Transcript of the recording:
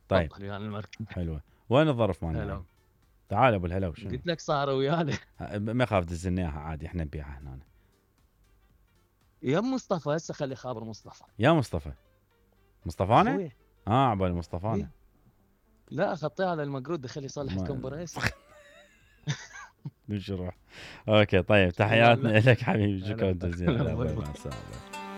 طيب تفضل ويانا المركب. حلوه. وين الظرف مالنا هلا. الحين؟ تعال ابو الهلا وشنو؟ قلت لك صار ويانا. ما يخاف دزلنا اياها عادي، احنا نبيعها هنا. يا مصطفى هسه خلي خابر مصطفى. يا مصطفى. مصطفانا؟ اخوي. عبالي مصطفانا. إيه؟ لا خطيه على المقرود خلي يصلح ما الكمبريسر. بدش يروح. اوكي طيب، الله تحياتنا الله. لك حبيبي، هلا شكرا جزيلا. باي باي، مع باي. السلامه.